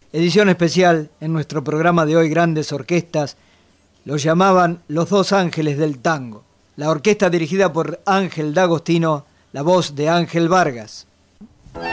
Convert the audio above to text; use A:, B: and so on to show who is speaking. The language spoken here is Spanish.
A: Edición especial en nuestro programa de hoy, Grandes Orquestas. Los llamaban los dos ángeles del tango. La orquesta dirigida por Ángel D'Agostino, la voz de Ángel Vargas.